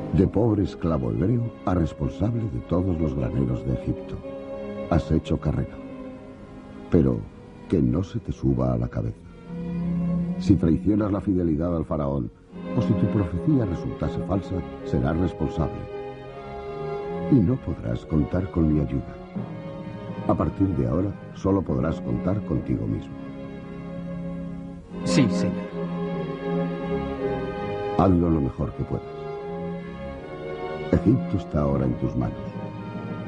De pobre esclavo hebreo a responsable de todos los graneros de Egipto. Has hecho carrera. Pero que no se te suba a la cabeza. Si traicionas la fidelidad al faraón, o si tu profecía resultase falsa, serás responsable. Y no podrás contar con mi ayuda. A partir de ahora, solo podrás contar contigo mismo. Sí, señor. Hazlo lo mejor que puedas. Egipto está ahora en tus manos.